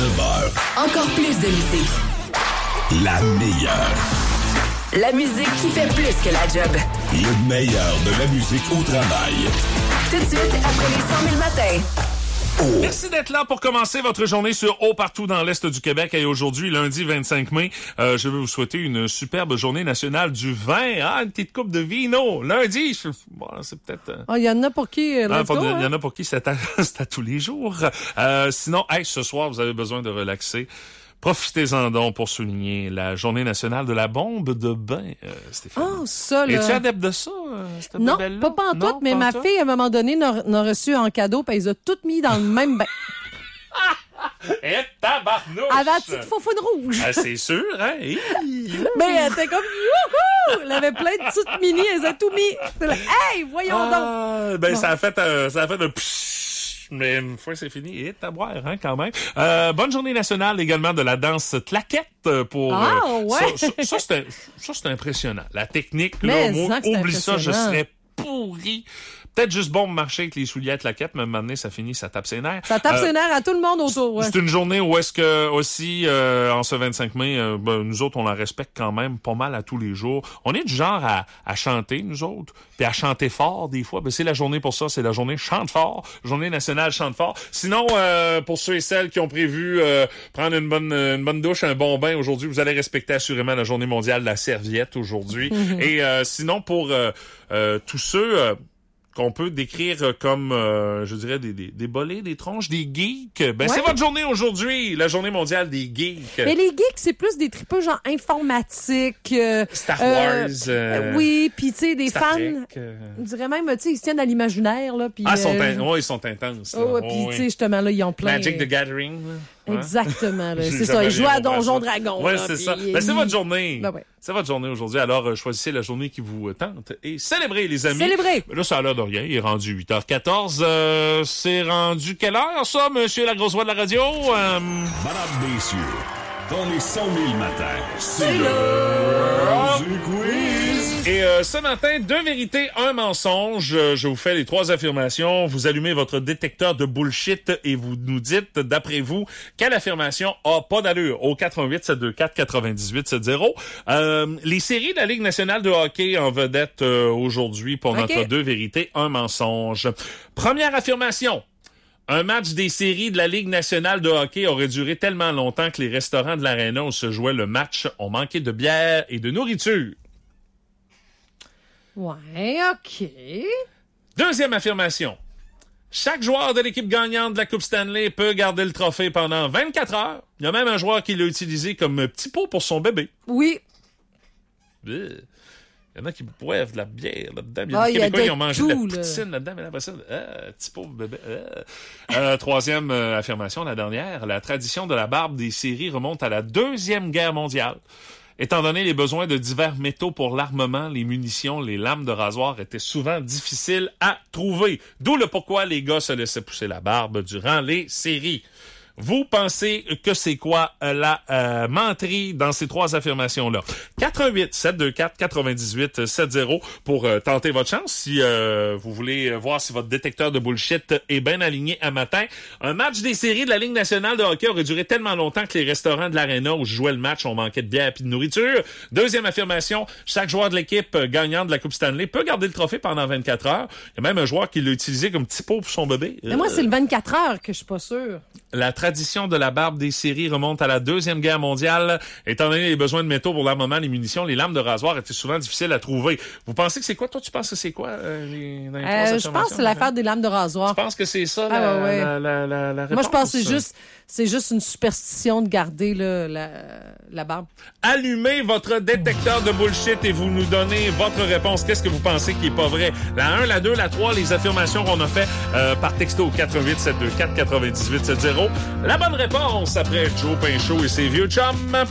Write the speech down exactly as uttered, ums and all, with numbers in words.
neuf heures. Encore plus de musique. La meilleure. La musique qui fait plus que la job. Le meilleur de la musique au travail. Tout de suite, après les cent mille matins. Oh. Merci d'être là pour commencer votre journée sur Haut partout dans l'Est du Québec. Et aujourd'hui, lundi vingt-cinq mai, euh, je veux vous souhaiter une superbe journée nationale du vin. Ah, une petite coupe de vino. Lundi, je... bon, c'est peut-être... Euh... Ah, il y en a pour qui? Euh, Ah, go, il hein? y en a pour qui c'est à, c'est à tous les jours. Euh, sinon, hey, ce soir, vous avez besoin de relaxer. Profitez-en donc pour souligner la journée nationale de la bombe de bain, euh, Stéphane. Ah, ça, là. Es-tu adepte de ça, euh, cette Non, bébelle-là? pas pantoute, Non, mais ma pantoute? fille, à un moment donné, n'a n'a reçu en cadeau, puis elle les a toutes mis dans le même bain. Et tabarnouche! Elle avait la petite faufoune rouge. Ah, c'est sûr, hein? Hi. Mais elle était comme, youhou! Elle avait plein de petites mini, elle les a tout mis. C'est là, hey, voyons donc! Ah, ben, Bon. ça a fait, euh, ça a fait un pshhh. Mais une fois c'est fini, et à boire, hein, quand même. Euh, bonne journée nationale également de la danse claquette pour... Ah, euh, ouais. Ça, ça, ça, c'est, ça, c'est impressionnant. La technique, Mais là, moi, ça que c'est oublie ça, je impressionnant. serais pourri. Peut-être juste bon marcher avec les souliers à claquettes, mais à un moment donné, ça finit, ça tape ses nerfs. Ça tape Euh, ses nerfs à tout le monde autour. Ouais. C'est une journée où est-ce que aussi euh, en ce vingt-cinq mai, euh, ben, nous autres on la respecte quand même pas mal à tous les jours. On est du genre à, à chanter nous autres, puis à chanter fort des fois. Ben c'est la journée pour ça, c'est la journée chante fort, journée nationale chante fort. Sinon euh, pour ceux et celles qui ont prévu euh, prendre une bonne une bonne douche, un bon bain aujourd'hui, vous allez respecter assurément la journée mondiale de la serviette aujourd'hui. Mm-hmm. Et euh, sinon pour euh, euh, tous ceux euh, qu'on peut décrire comme, euh, je dirais, des, des, des bolets, des tronches, des geeks. Ben, Ouais. c'est votre journée aujourd'hui, la journée mondiale des geeks. Mais les geeks, c'est plus des tripeux genre informatiques. euh, Star euh, Wars. euh, oui, puis tu sais, des Star fans, Trek, euh. on dirait même, tu sais, ils se tiennent à l'imaginaire, là. Puis, Ah, ils sont, euh, in- ouais, ils sont intenses. là. oh, ouais, Oh, puis oui. tu sais, justement, là, ils ont plein... Magic the Gathering. là. Ouais. Exactement, là. J'ai C'est ça, jamais ils jouent à rien compris à Donjon ça. Dragon. Ouais, là, c'est puis ça. ils- Ben, c'est votre journée. Ben ouais. C'est votre journée aujourd'hui. Alors, euh, choisissez la journée qui vous euh, tente et célébrez, les amis. Célébrez. Ben là, ça a l'air de rien. Il est rendu huit heures quatorze. Euh, c'est rendu quelle heure, ça, monsieur la grosse voix de la radio? Euh... Madame, messieurs, dans les cent mille matins, c'est l'heure du quiz. Et euh, ce matin, deux vérités, un mensonge. Euh, Je vous fais les trois affirmations. Vous allumez votre détecteur de bullshit et vous nous dites, d'après vous, quelle affirmation a pas d'allure au quatre un huit sept deux quatre quatre-vingt-dix-huit soixante. Euh, les séries de la Ligue nationale de hockey en vedette euh, aujourd'hui pour notre Ok. deux vérités, un mensonge. Première affirmation. Un match des séries de la Ligue nationale de hockey aurait duré tellement longtemps que les restaurants de l'Arena où se jouait le match ont manqué de bière et de nourriture. Ouais, OK. Deuxième affirmation. Chaque joueur de l'équipe gagnante de la Coupe Stanley peut garder le trophée pendant vingt-quatre heures. Il y a même un joueur qui l'a utilisé comme petit pot pour son bébé. Oui. Euh, Il y en a qui boivent de la bière là-dedans. Il y a Ah, des il y a Québécois qui de ont mangé tout, de là. la poutine là-dedans. Mais après ça, euh, petit pauvre bébé. Euh. Euh, troisième euh, affirmation, la dernière. La tradition de la barbe des séries remonte à la Deuxième Guerre mondiale. Étant donné les besoins de divers métaux pour l'armement, les munitions, les lames de rasoir étaient souvent difficiles à trouver. D'où le pourquoi les gars se laissaient pousser la barbe durant les séries. Vous pensez que c'est quoi euh, la euh, menterie dans ces trois affirmations-là? quatre un huit sept deux quatre quatre-vingt-dix-huit soixante pour euh, tenter votre chance si euh, vous voulez euh, voir si votre détecteur de bullshit est bien aligné à matin. Un match des séries de la Ligue nationale de hockey aurait duré tellement longtemps que les restaurants de l'Arena où je jouais le match ont manqué de bière et de nourriture. Deuxième affirmation, chaque joueur de l'équipe gagnante de la Coupe Stanley peut garder le trophée pendant vingt-quatre heures. Il y a même un joueur qui l'a utilisé comme petit pot pour son bébé. Mais moi, c'est le vingt-quatre heures que je suis pas sûre. La tradition de la barbe des séries remonte à la Deuxième Guerre mondiale. Étant donné les besoins de métaux pour l'armement, les munitions, les lames de rasoir étaient souvent difficiles à trouver. Vous pensez que c'est quoi? Toi, tu penses que c'est quoi? Euh, les, dans les trois Euh, je pense affirmations? que c'est l'affaire des lames de rasoir. Tu penses que c'est ça, Ah, la, ouais, ouais. la, la, la, la réponse? Moi, je pense que c'est juste, c'est juste une superstition de garder là, la, la barbe. Allumez votre détecteur de bullshit et vous nous donnez votre réponse. Qu'est-ce que vous pensez qui est pas vrai? La un, la deux, la trois, les affirmations qu'on a fait euh, par texto au quatre un huit sept deux quatre quatre-vingt-dix-huit soixante. La bonne réponse après Joe Pinchot et ses vieux chums.